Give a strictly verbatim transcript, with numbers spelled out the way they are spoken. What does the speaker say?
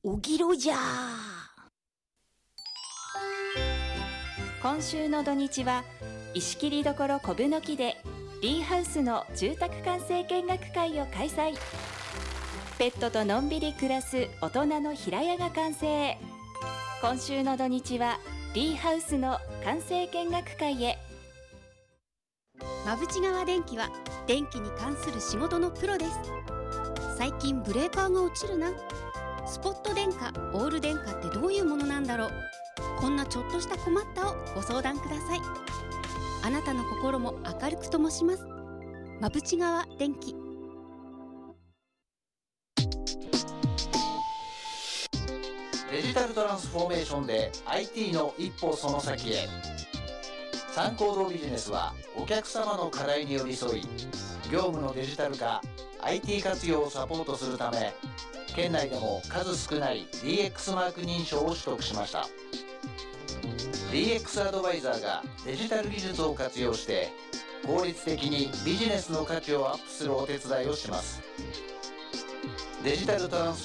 おぎろじゃ。 今週の土日は石切りどころこぶの木で D ハウスの住宅完成見学会を開催。ペットとのんびり暮らす大人の平屋が完成。今週の土日は D ハウスの完成見学会へ。 馬淵川電機は電気に関する仕事のプロです。最近ブレーカーが落ちるな、スポット電化、オール電化ってどういうものなんだろう。こんなちょっとした困ったをご相談ください。あなたの心も明るく灯します。馬淵川電機。 デジタルトランスフォーメーションで アイティー の一歩その先へ。三行動ビジネスはお客様の課題に寄り添い、業務のデジタル化、アイティー 活用をサポートするため、県内でも数少ない ディーエックス マーク認証を取得しました。 ディーエックス アドバイザーがデジタル技術を活用して効率的にビジネスの価値をアップするお手伝いをします。デジタルトランス